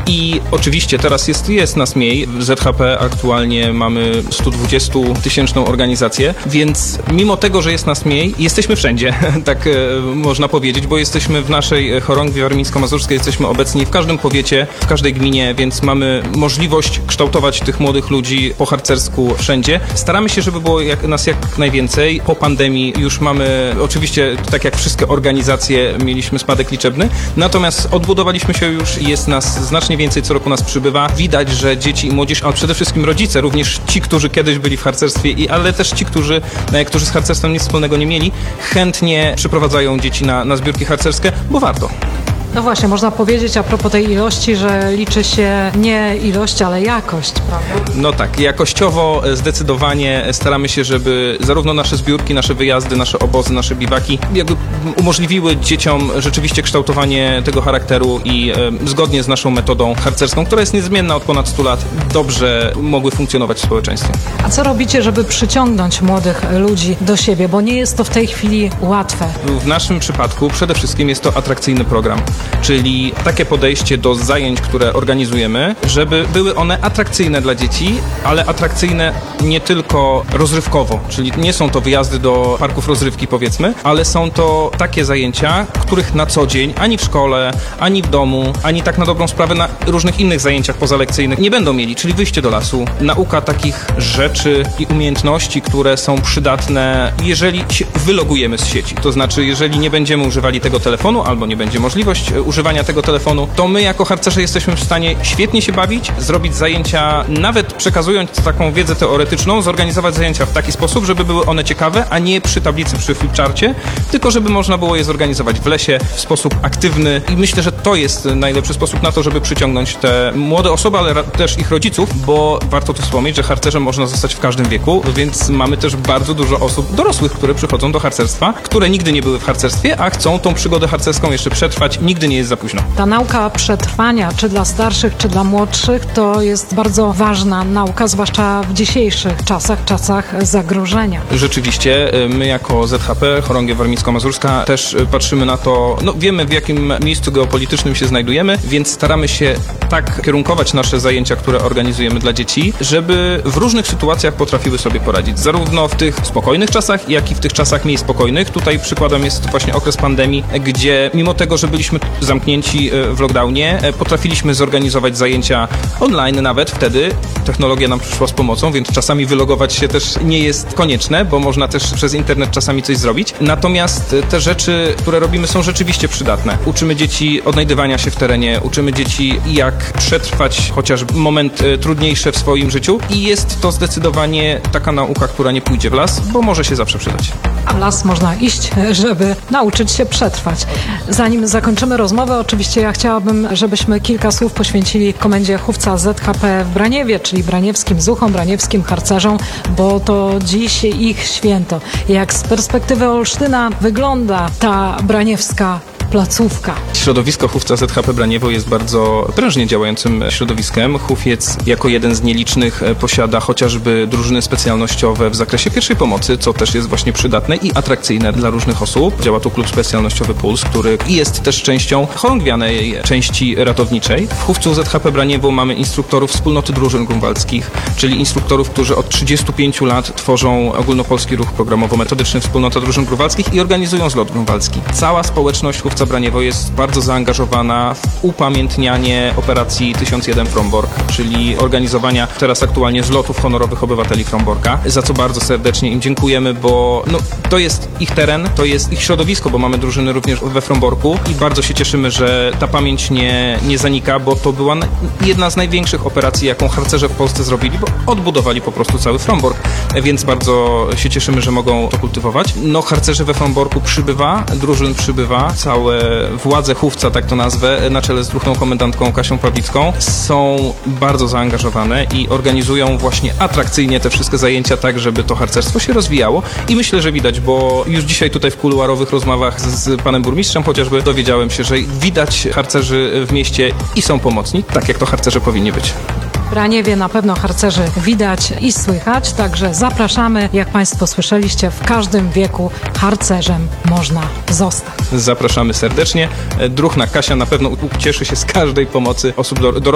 I oczywiście teraz jest nas mniej. W ZHP aktualnie mamy 120-tysięczną organizację, więc mimo tego, że jest nas mniej, jesteśmy wszędzie, tak można powiedzieć, bo jesteśmy w naszej chorągwi warmińsko-mazurskiej, jesteśmy obecni w każdym powiecie, w każdej gminie, więc mamy możliwość kształtować tych młodych ludzi po harcersku wszędzie. Staramy się, żeby było nas jak najwięcej. Po pandemii już mamy, oczywiście tak jak wszystkie organizacje, mieliśmy spadek liczebny, natomiast odbudowaliśmy się już i jest nas znacznie więcej, co roku nas przybywa. Widać, że dzieci i młodzież, ale przede wszystkim rodzice, również ci, którzy kiedyś byli w harcerstwie, ale też ci, którzy z harcerstwem nic wspólnego nie mieli, chętnie przyprowadzają dzieci na zbiórki harcerskie, bo warto. No właśnie, można powiedzieć a propos tej ilości, że liczy się nie ilość, ale jakość, prawda? No tak, jakościowo zdecydowanie staramy się, żeby zarówno nasze zbiórki, nasze wyjazdy, nasze obozy, nasze biwaki jakby umożliwiły dzieciom rzeczywiście kształtowanie tego charakteru i zgodnie z naszą metodą harcerską, która jest niezmienna od ponad 100 lat, dobrze mogły funkcjonować w społeczeństwie. A co robicie, żeby przyciągnąć młodych ludzi do siebie? Bo nie jest to w tej chwili łatwe. W naszym przypadku przede wszystkim jest to atrakcyjny program. Czyli takie podejście do zajęć, które organizujemy, żeby były one atrakcyjne dla dzieci, ale atrakcyjne nie tylko rozrywkowo, czyli nie są to wyjazdy do parków rozrywki, powiedzmy, ale są to takie zajęcia, których na co dzień ani w szkole, ani w domu, ani tak na dobrą sprawę na różnych innych zajęciach pozalekcyjnych nie będą mieli, czyli wyjście do lasu, nauka takich rzeczy i umiejętności, które są przydatne, jeżeli się wylogujemy z sieci. To znaczy, jeżeli nie będziemy używali tego telefonu, albo nie będzie możliwość używania tego telefonu, to my jako harcerze jesteśmy w stanie świetnie się bawić, zrobić zajęcia, nawet przekazując taką wiedzę teoretyczną, zorganizować zajęcia w taki sposób, żeby były one ciekawe, a nie przy tablicy, przy flipcharcie, tylko żeby można było je zorganizować w lesie w sposób aktywny i myślę, że to jest najlepszy sposób na to, żeby przyciągnąć te młode osoby, ale też ich rodziców, bo warto tu wspomnieć, że harcerzem można zostać w każdym wieku, więc mamy też bardzo dużo osób dorosłych, które przychodzą do harcerstwa, które nigdy nie były w harcerstwie, a chcą tą przygodę harcerską jeszcze przetrwać. Nigdy nie jest za późno. Ta nauka przetrwania, czy dla starszych, czy dla młodszych, to jest bardzo ważna nauka, zwłaszcza w dzisiejszych czasach zagrożenia. Rzeczywiście, my jako ZHP, Chorągiew Warmińsko-Mazurska, też patrzymy na to, wiemy w jakim miejscu geopolitycznym się znajdujemy, więc staramy się tak kierunkować nasze zajęcia, które organizujemy dla dzieci, żeby w różnych sytuacjach potrafiły sobie poradzić. Zarówno w tych spokojnych czasach, jak i w tych czasach mniej spokojnych. Tutaj przykładem jest właśnie okres pandemii, gdzie mimo tego, że byliśmy zamknięci w lockdownie, potrafiliśmy zorganizować zajęcia online nawet wtedy. Technologia nam przyszła z pomocą, więc czasami wylogować się też nie jest konieczne, bo można też przez internet czasami coś zrobić. Natomiast te rzeczy, które robimy, są rzeczywiście przydatne. Uczymy dzieci odnajdywania się w terenie, uczymy dzieci, jak przetrwać chociaż moment trudniejszy w swoim życiu i jest to zdecydowanie taka nauka, która nie pójdzie w las, bo może się zawsze przydać. A w las można iść, żeby nauczyć się przetrwać. Zanim zakończymy rozmowę, oczywiście ja chciałabym, żebyśmy kilka słów poświęcili Komendzie Chówca ZHP w Braniewie, czyli braniewskim zuchom, braniewskim harcerzom, bo to dziś ich święto. Jak z perspektywy Olsztyna wygląda ta braniewska placówka? Środowisko Chówca ZHP Braniewo jest bardzo prężnie działającym środowiskiem. Chówiec jako jeden z nielicznych posiada chociażby drużyny specjalnościowe w zakresie pierwszej pomocy, co też jest właśnie przydatne i atrakcyjne dla różnych osób. Działa tu klub specjalnościowy Puls, który jest też częścią chorągwianej części ratowniczej. W Chówcu ZHP Braniewo mamy instruktorów wspólnoty drużyn grunwaldzkich, czyli instruktorów, którzy od 35 lat tworzą ogólnopolski ruch programowo-metodyczny Wspólnota Drużyn Grunwaldzkich i organizują zlot grunwaldzki. Cała społeczność Chówca Braniewo jest bardzo zaangażowana w upamiętnianie operacji 1001 Frombork, czyli organizowania teraz aktualnie zlotów honorowych obywateli Fromborka, za co bardzo serdecznie im dziękujemy, bo to jest ich teren, to jest ich środowisko, bo mamy drużyny również we Fromborku i bardzo się cieszymy, że ta pamięć nie zanika, bo to była jedna z największych operacji, jaką harcerze w Polsce zrobili, bo odbudowali po prostu cały Frombork, więc bardzo się cieszymy, że mogą to kultywować. Harcerzy we Fromborku przybywa, drużyn przybywa, całe władze Chówca, tak to nazwę, na czele z druhną komendantką Kasią Pawlicką, są bardzo zaangażowane i organizują właśnie atrakcyjnie te wszystkie zajęcia tak, żeby to harcerstwo się rozwijało i myślę, że widać, bo już dzisiaj tutaj w kuluarowych rozmowach z panem burmistrzem chociażby dowiedziałem się, że widać harcerzy w mieście i są pomocni, tak jak to harcerze powinni być. W Braniewie na pewno harcerzy widać i słychać, także zapraszamy. Jak Państwo słyszeliście, w każdym wieku harcerzem można zostać. Zapraszamy serdecznie. Druhna Kasia na pewno ucieszy się z każdej pomocy osób dorosłych.